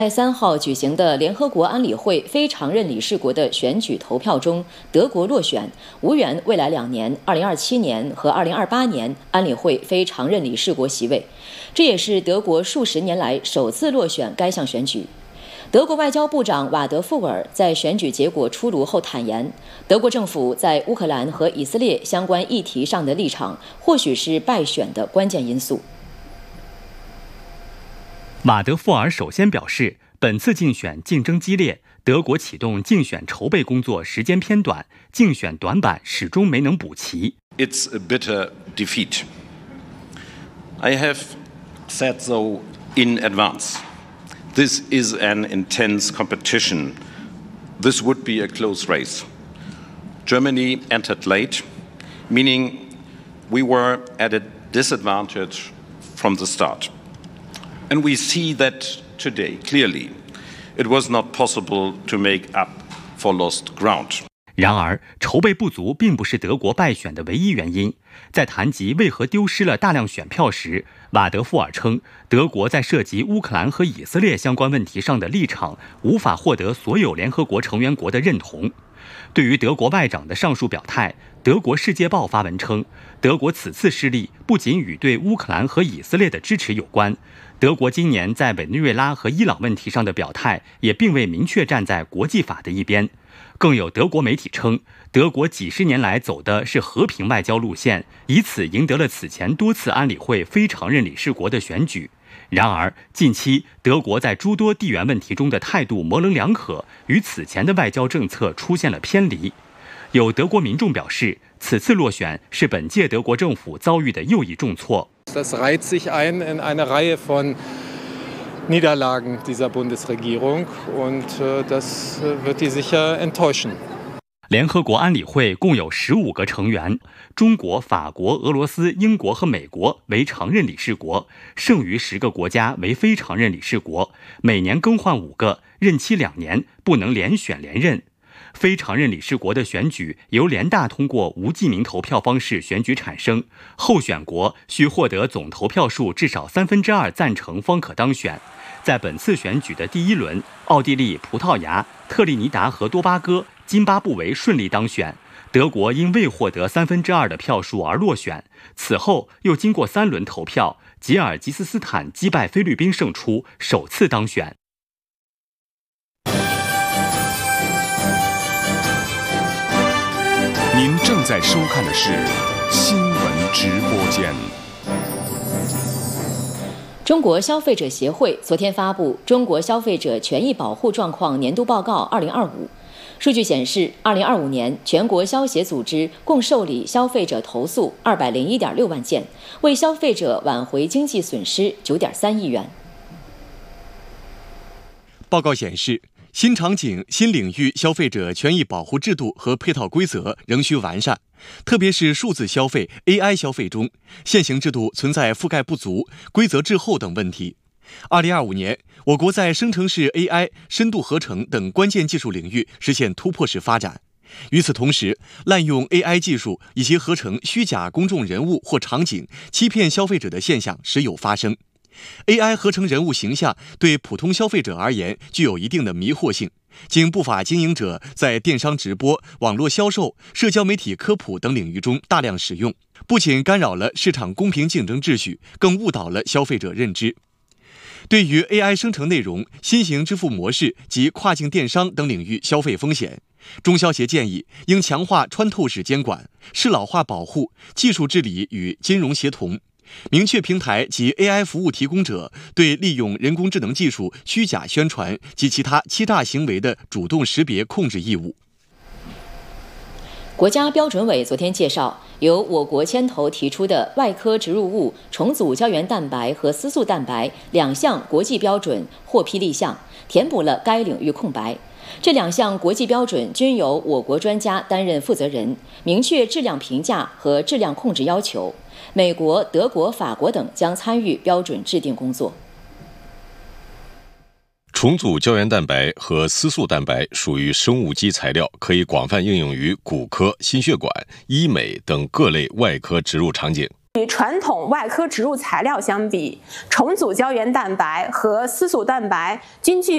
在3号举行的联合国安理会非常任理事国的选举投票中，德国落选，无缘未来2年（2027年和2028年）安理会非常任理事国席位。这也是德国数十年来首次落选该项选举。德国外交部长瓦德富尔在选举结果出炉后坦言，德国政府在乌克兰和以色列相关议题上的立场，或许是败选的关键因素。 瓦德富尔首先表示，本次竞选竞争激烈，德国启动竞选筹备工作时间偏短，竞选短板始终没能补齐。 It's a bitter defeat. I have said so in advance. This is an intense competition. This would be a close race. Germany entered late, meaning we were at a disadvantage from the start.And we see that today, clearly, it was not possible to make up for lost ground. 然而，筹备不足并不是德国败选的唯一原因。在谈及为何丢失了大量选票时，瓦德富尔称，德国在涉及乌克兰和以色列相关问题上的立场无法获得所有联合国成员国的认同。对于德国外长的上述表态，德国《世界报》发文称，德国此次失利不仅与对乌克兰和以色列的支持有关，德国今年在委内瑞拉和伊朗问题上的表态也并未明确站在国际法的一边。更有德国媒体称，德国几十年来走的是和平外交路线，以此赢得了此前多次安理会非常任理事国的选举。然而，近期德国在诸多地缘问题中的态度模棱两可，与此前的外交政策出现了偏离。有德国民众表示，此次落选是本届德国政府遭遇的又一重挫。 Das reiht sich ein in eine Reihe von Niederlagen dieser Bundesregierung und das wird die sicher enttäuschen. 联合国安理会共有15个成员，中国、法国、俄罗斯、英国和美国为常任理事国，剩余10个国家为非常任理事国，每年更换5个，任期2年，不能连选连任。非常任理事国的选举由联大通过无记名投票方式选举产生，候选国需获得总投票数至少2/3赞成方可当选。在本次选举的第1轮，奥地利、葡萄牙、特立尼达和多巴哥、津巴布韦顺利当选，德国因未获得2/3的票数而落选。此后又经过3轮投票，吉尔吉斯斯坦击败菲律宾胜出，首次当选。 您正在收看的是新闻直播间。 中国消费者协会昨天发布《中国消费者权益保护状况年度报告2025》。数据显示，2025年全国消协组织共受理消费者投诉201.6万件，为消费者挽回经济损失9.3亿元。 报告显示，新场景、新领域消费者权益保护制度和配套规则仍需完善，特别是数字消费、AI 消费中，现行制度存在覆盖不足、规则滞后等问题。2025年，我国在生成式 AI、深度合成等关键技术领域实现突破式发展。与此同时，滥用 AI 技术以及合成虚假公众人物或场景，欺骗消费者的现象时有发生。AI 合成人物形象对普通消费者而言具有一定的迷惑性，经不法经营者在电商直播、网络销售、社交媒体科普等领域中大量使用，不仅干扰了市场公平竞争秩序，更误导了消费者认知。对于 AI 生成内容、新型支付模式及跨境电商等领域消费风险，中消协建议应强化穿透式监管、适老化保护、技术治理与金融协同，明确平台及 AI 服务提供者对利用人工智能技术虚假宣传及其他欺诈行为的主动识别控制义务。 国家标准委昨天介绍，由我国牵头提出的外科植入物重组胶原蛋白和丝素蛋白2项国际标准获批立项，填补了该领域空白。这2项国际标准均由我国专家担任负责人，明确质量评价和质量控制要求。美国、德国、法国等将参与标准制定工作。 重组胶原蛋白和丝素蛋白属于生物基材料，可以广泛应用于骨科、心血管、医美等各类外科植入场景。 与传统外科植入材料相比，重组胶原蛋白和丝素蛋白均具